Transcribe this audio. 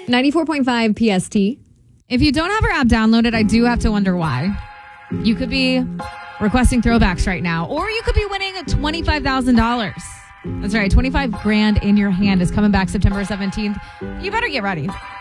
94.5 PST. If you don't have our app downloaded, I do have to wonder why. You could be requesting throwbacks right now, or you could be winning $25,000. That's right, 25 grand in your hand is coming back September 17th. You better get ready.